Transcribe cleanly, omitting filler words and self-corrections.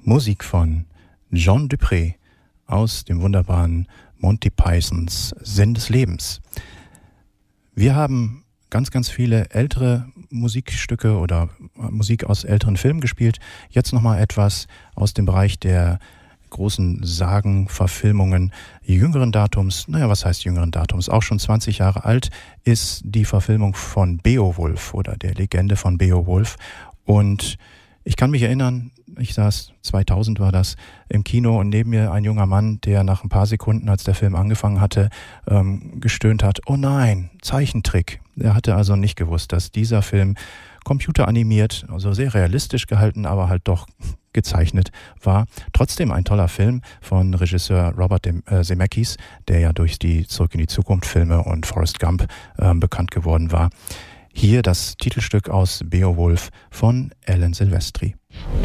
Musik von John Dupré aus dem wunderbaren Monty Pythons Sinn des Lebens. Wir haben ganz, ganz viele ältere Musikstücke oder Musik aus älteren Filmen gespielt. Jetzt nochmal etwas aus dem Bereich der großen Sagenverfilmungen jüngeren Datums. Naja, was heißt jüngeren Datums? Auch schon 20 Jahre alt ist die Verfilmung von Beowulf oder der Legende von Beowulf. Und ich kann mich erinnern, ich saß, 2000 war das, im Kino und neben mir ein junger Mann, der nach ein paar Sekunden, als der Film angefangen hatte, gestöhnt hat, oh nein, Zeichentrick. Er hatte also nicht gewusst, dass dieser Film computeranimiert, also sehr realistisch gehalten, aber halt doch gezeichnet war. Trotzdem ein toller Film von Regisseur Robert Zemeckis, der ja durch die Zurück in die Zukunft Filme und Forrest Gump bekannt geworden war. Hier das Titelstück aus Beowulf von Alan Silvestri.